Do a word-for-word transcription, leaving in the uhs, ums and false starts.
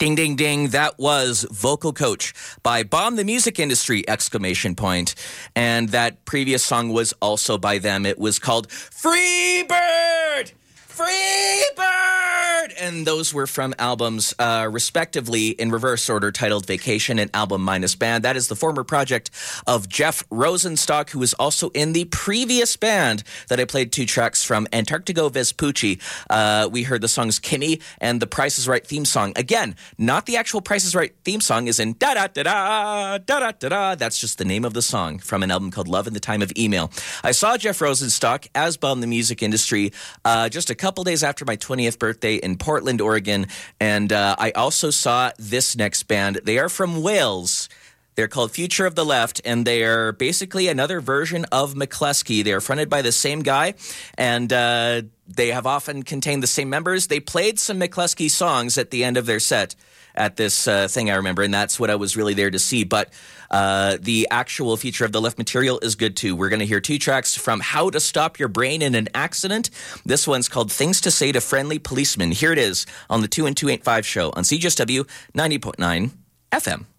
Ding, ding, ding. That was Vocal Coach by Bomb the Music Industry, exclamation point. And that previous song was also by them. It was called Free Bird! Free Bird! And those were from albums, uh, respectively, in reverse order, titled Vacation and Album Minus Band. That is the former project of Jeff Rosenstock, who was also in the previous band that I played two tracks from, Antarctigo Vespucci. Uh, we heard the songs Kimmy and the Price is Right theme song. Again, not the actual Price is Right theme song is in da-da-da-da, da-da-da-da. That's just the name of the song from an album called Love in the Time of Email. I saw Jeff Rosenstock as Bomb the Music Industry uh, just a couple days after my twentieth birthday in Portland, Oregon, and uh, I also saw this next band. They are from Wales. They're called Future of the Left, and they are basically another version of McCluskey. They are fronted by the same guy, and uh, they have often contained the same members. They played some McCluskey songs at the end of their set at this uh, thing, I remember, and that's what I was really there to see. But uh, the actual Future of the Left material is good, too. We're going to hear two tracks from How to Stop Your Brain in an Accident. This one's called Things to Say to Friendly Policemen. Here it is on the two and two eighty-five show on C J S W ninety point nine F M.